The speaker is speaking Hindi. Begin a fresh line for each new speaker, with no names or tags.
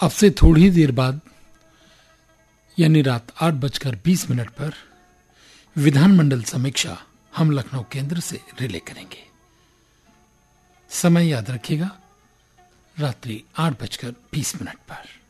अब से थोड़ी ही देर बाद यानी रात 8:20 पर विधानमंडल समीक्षा हम लखनऊ केंद्र से रिले करेंगे। समय याद रखिएगा, रात्रि 8:20 पर।